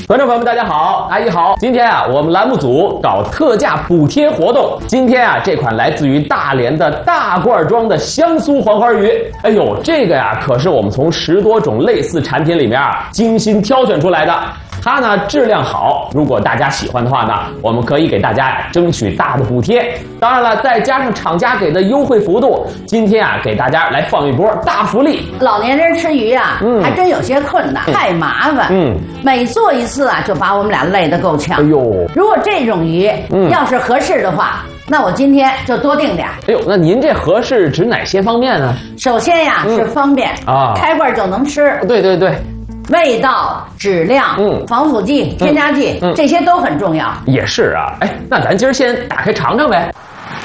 观众朋友们，大家好，阿姨好。今天啊，我们栏目组搞特价补贴活动。今天啊，这款来自于大连的大罐装的香酥黄花鱼，哎呦，这个呀，可是我们从10多种类似产品里面啊精心挑选出来的。它呢质量好，如果大家喜欢的话呢，我们可以给大家争取大的补贴。当然了，再加上厂家给的优惠幅度，今天啊给大家来放一波大福利。 老年人吃鱼啊，还真有些困难，太麻烦。每做一次啊，就把我们俩累得够呛。 哎呦， 如果这种鱼要是合适的话，那我今天就多订点。 哎呦，那您这合适指哪些方面呢？ 首先呀，是方便啊，开罐就能吃。 对对对。 味道、质量、防腐剂、添加剂，这些都很重要。 也是啊，哎，那咱今儿先打开尝尝呗。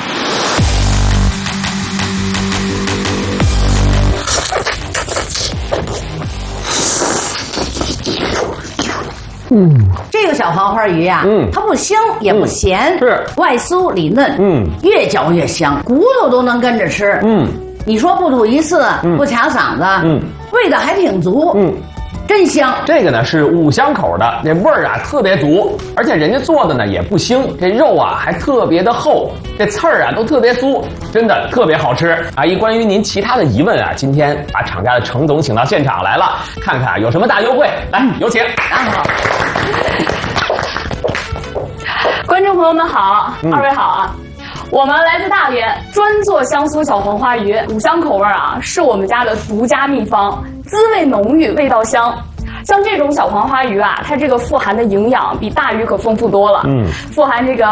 这个小黄花鱼呀，它不腥也不咸， 是外酥里嫩，越嚼越香，骨头都能跟着吃。你说不吐一次，不卡嗓子，味道还挺足，真香。这个呢是5香口的，这味儿啊特别足，而且人家做的呢也不腥，这肉啊还特别的厚，这刺儿啊都特别酥，真的特别好吃。阿姨，关于您其他的疑问啊，今天把厂家的程总请到现场来了，看看有什么大优惠。来，有请。 好。 观众朋友们好，二位好啊。我们来自大连，专做香酥小黄花鱼，5香口味啊，是我们家的独家秘方，滋味浓郁，味道香。像这种小黄花鱼啊，它这个富含的营养比大鱼可丰富多了。富含这个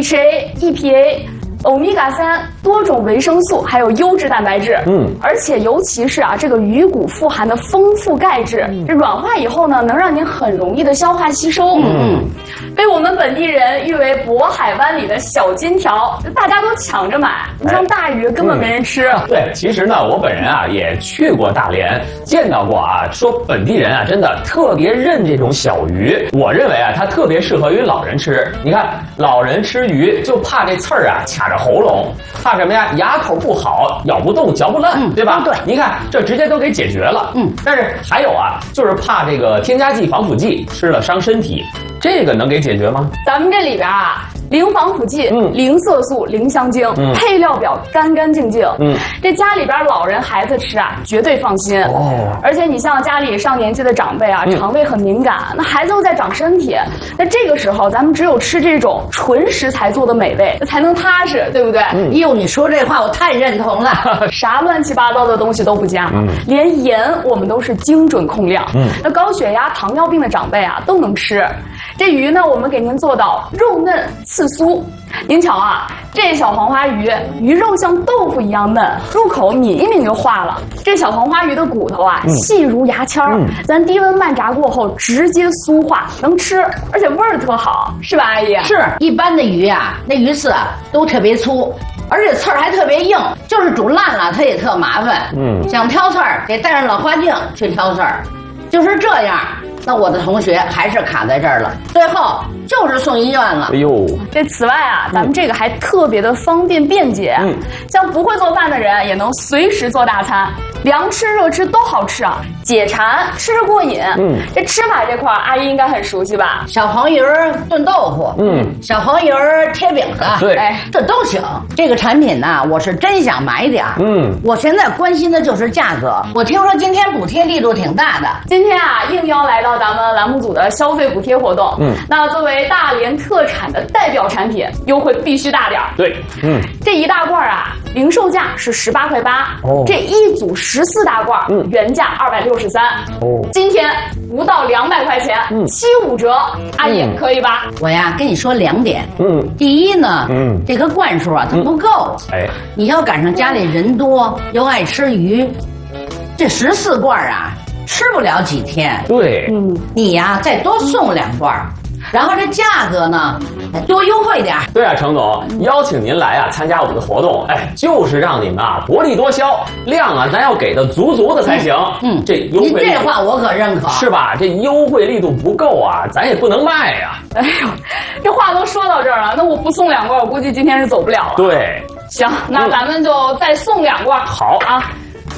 DHA、EPA、欧米伽3多种维生素，还有优质蛋白质。而且尤其是啊，这个鱼骨富含的丰富钙质，这软化以后呢，能让您很容易的消化吸收。被我们本地人誉为渤海湾里的小金条，大家都抢着买。你像大鱼根本没人吃。 对，其实呢，我本人啊也去过大连，见到过啊，说本地人啊真的特别认这种小鱼。我认为啊，它特别适合于老人吃。你看，老人吃鱼就怕这刺儿啊卡着喉咙，怕什么呀？牙口不好，咬不动，嚼不烂，对吧？对，你看这直接都给解决了。但是还有啊，就是怕这个添加剂、防腐剂吃了伤身体，这个能给解决吗？ 咱们这里边啊，零防腐剂，零色素，零香精，配料表干干净净。这家里边老人孩子吃啊，绝对放心。而且你像家里上年纪的长辈啊，肠胃很敏感，那孩子又在长身体，那这个时候咱们只有吃这种纯食材做的美味，才能踏实，对不对？ 哟，你说这话我太认同了。 啥乱七八糟的东西都不加，连盐我们都是精准控量。那高血压、糖尿病的长辈啊都能吃。这鱼呢，我们给您做到肉嫩刺酥。您瞧啊，这小黄花鱼鱼肉像豆腐一样嫩，入口抿一抿就化了。这小黄花鱼的骨头啊，细如牙签儿，咱低温慢炸过后直接酥化，能吃，而且味儿特好，是吧，阿姨？ 是，一般的鱼啊，那鱼刺啊都特别粗，而且刺儿还特别硬，就是煮烂了它也特麻烦。想挑刺儿得戴上老花镜去挑刺儿，就是这样。那我的同学还是卡在这儿了，最后就是送医院了。 哎呦， 这此外啊，咱们这个还特别的方便便捷，像不会做饭的人也能随时做大餐，凉吃热吃都好吃啊，解馋，吃着过瘾。这吃法这块阿姨应该很熟悉吧？ 小黄鱼炖豆腐，小黄鱼贴饼子， 对， 哎，这都行。这个产品呢，我是真想买点儿。我现在关心的就是价格。我听说今天补贴力度挺大的。 今天啊，应邀来到咱们栏目组的消费补贴活动。那作为大连特产的代表产品，优惠必须大点儿。 对， 这一大罐啊，零售价是18.8块，这一组14大罐，原价263。今天不到200块钱，75折，阿姨可以吧？ 我呀跟你说2点。第一呢，这个罐数啊它不够。你要赶上家里人多又爱吃鱼，这14罐啊吃不了几天。 对， 你呀再多送2罐。然后这价格呢，多优惠点。 对啊，程总，邀请您来啊参加我们的活动，哎，就是让你们啊薄利多销，量啊咱要给的足足的才行。这优惠， 您这话我可认可， 是吧？这优惠力度不够啊，咱也不能卖呀。 哎呦，这话都说到这儿了，那我不送2罐，我估计今天是走不了了。 对， 行，那咱们就再送2罐。 好啊。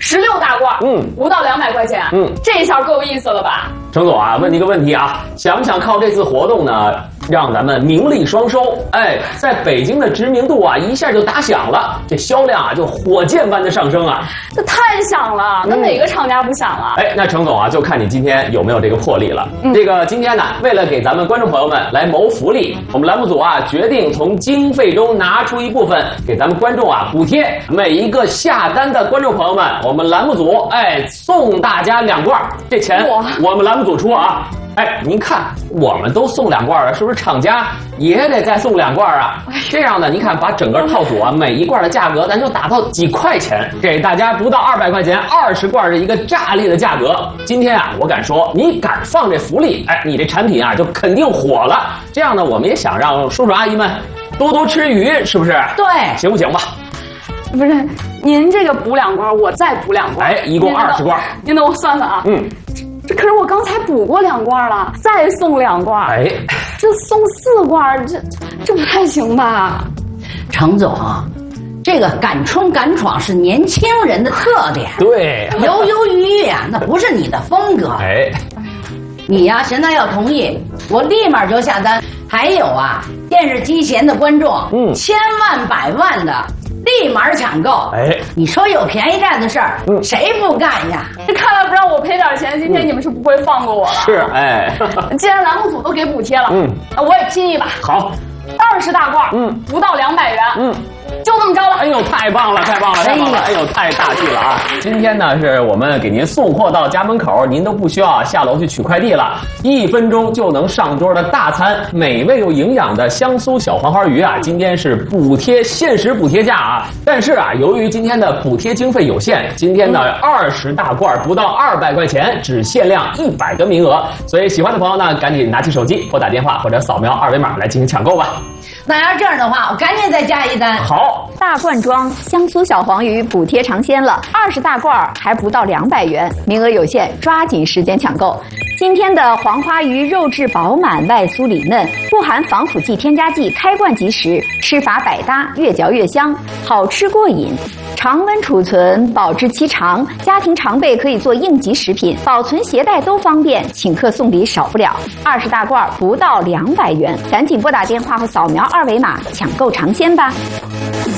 16大罐，不到200块钱，这一下够意思了吧？ 程总啊，问你个问题啊，想不想靠这次活动呢，让咱们名利双收？哎，在北京的知名度啊，一下就打响了，这销量啊就火箭般的上升啊！ 这太响了，那哪个厂家不响啊？ 哎，那程总啊，就看你今天有没有这个魄力了。这个今天呢，为了给咱们观众朋友们来谋福利，我们栏目组啊决定从经费中拿出一部分给咱们观众啊补贴，每一个下单的观众朋友们，我们栏目组送大家2罐，这钱我们栏目组出啊。哎，您看，我们都送2罐了，是不是厂家也得再送2罐啊？这样呢，您看把整个套组啊，每一罐的价格咱就打到几块钱，给大家不到200块钱，20罐的一个炸裂的价格。今天啊，我敢说，你敢放这福利，哎，你这产品啊就肯定火了。这样呢，我们也想让叔叔阿姨们多多吃鱼，是不是？ 对， 行不行吧？ 不是，您这个补2罐，我再补2罐， 哎，一共20罐。 您等我算算啊。这可是我刚才补过2罐了，再送2罐， 哎， 这送4罐，这不太行吧？ 程总啊，这个敢冲敢闯是年轻人的特点， 对， 犹犹豫豫啊，那不是你的风格。 哎， 你呀，现在要同意，我立马就下单。还有啊，电视机前的观众，千万百万的。立马抢购！哎，你说有便宜占的事儿，谁不干呀？ 这看来不让我赔点钱，今天你们是不会放过我了。 是，哎， 既然栏目组都给补贴了，我也拼一把。 好 ，20大罐，不到200元，就这么着了。 哎呦，太棒了，太棒了，太棒了！哎呦，太大气了啊！今天呢，是我们给您送货到家门口，您都不需要下楼去取快递了，1分钟就能上桌的大餐，美味又营养的香酥小黄花鱼啊！今天是限时补贴价啊！但是啊，由于今天的补贴经费有限，今天呢20大罐不到200块钱，只限量100个名额，所以喜欢的朋友呢，赶紧拿起手机拨打电话或者扫描2维码来进行抢购吧。 那要这样的话，我赶紧再加一单。 好， 大罐装香酥小黄鱼补贴尝鲜了，20大罐还不到200元，名额有限，抓紧时间抢购。今天的黄花鱼肉质饱满，外酥里嫩，不含防腐剂、添加剂，开罐即食，吃法百搭，越嚼越香，好吃过瘾。常温储存，保质期长，家庭常备可以做应急食品，保存携带都方便，请客送礼少不了。20大罐不到200元，赶紧拨打电话或扫描2维码抢购尝鲜吧。